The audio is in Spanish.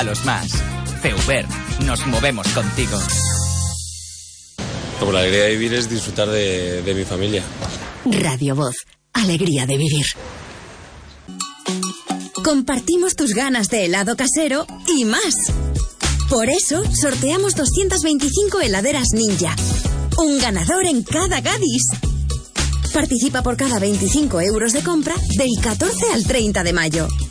A los más. Feuber, nos movemos contigo. Como la alegría de vivir es disfrutar de mi familia. Radio Voz, alegría de vivir. Compartimos tus ganas de helado casero y más. Por eso, sorteamos 225 heladeras Ninja. Un ganador en cada Gadis. Participa por cada 25 euros de compra del 14 al 30 de mayo.